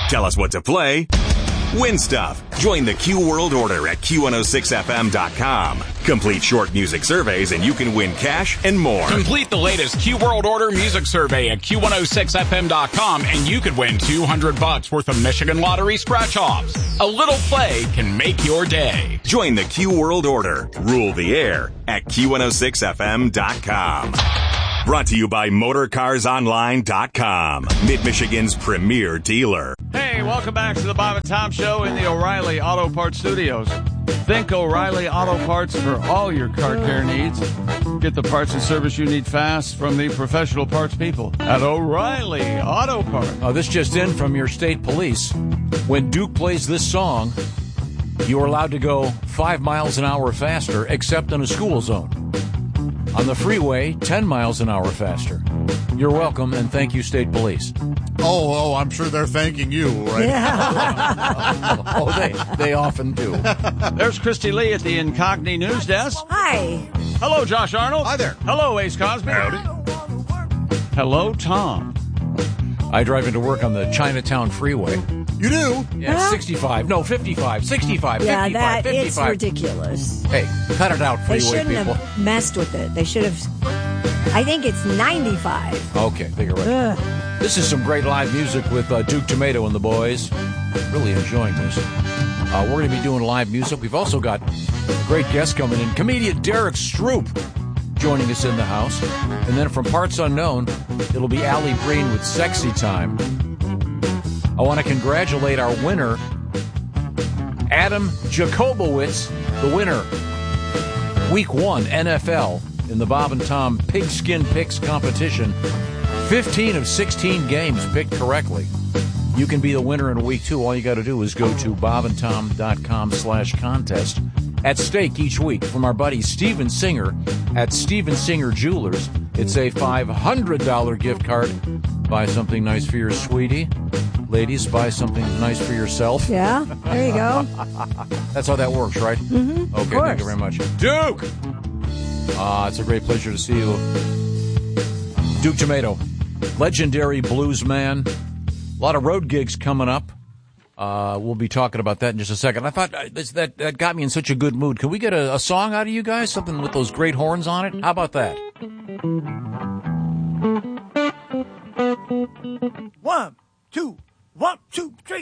Tell us what to play. Win stuff. Join the Q World Order at Q106FM.com. Complete short music surveys and you can win cash and more. Complete the latest Q World Order music survey at Q106FM.com and you could win $200 worth of Michigan Lottery scratch-offs. A little play can make your day. Join the Q World Order. Rule the air at Q106FM.com. Brought to you by MotorCarsOnline.com, Mid-Michigan's premier dealer. Hey, welcome back to the Bob and Tom Show in the O'Reilly Auto Parts Studios. Think O'Reilly Auto Parts for all your car care needs. Get the parts and service you need fast from the professional parts people at O'Reilly Auto Parts. This just in from your state police. When Duke plays this song, you are allowed to go 5 miles an hour faster, except in a school zone. On the freeway, 10 miles an hour faster. You're welcome, and thank you, State Police. Oh, I'm sure they're thanking you right now. They often do. There's Christy Lee at the Incogni News Desk. Hi. Hello, Josh Arnold. Hi there. Hello, Ace Cosby. Howdy. Hello, Tom. I drive into work on the Chinatown Freeway. You do? Yeah, 65. No, 55. 65. Yeah, 55. 55. It's ridiculous. Hey, cut it out, freeway people. They shouldn't have messed with it. They should have. I think it's 95. Okay, I think you're right. This is some great live music with Duke Tomato and the boys. Really enjoying this. We're going to be doing live music. We've also got a great guest coming in. Comedian Derek Stroop joining us in the house. And then from Parts Unknown, it'll be Allie Breen with Sexy Time. I want to congratulate our winner, Adam Jacobowitz, the winner. Week 1, NFL, in the Bob and Tom Pigskin Picks competition. 15 of 16 games picked correctly. You can be the winner in Week 2. All you got to do is go to bobandtom.com/contest. At stake each week from our buddy Steven Singer at Steven Singer Jewelers. It's a $500 gift card. Buy something nice for your sweetie. Ladies, buy something nice for yourself. Yeah, there you go. That's how that works, right? Mm-hmm. Okay, thank you very much. Duke! It's a great pleasure to see you. Duke Tomato, legendary blues man. A lot of road gigs coming up. We'll be talking about that in just a second. I thought that got me in such a good mood. Can we get a song out of you guys? Something with those great horns on it? How about that? 1, 2, 1, 2, 3.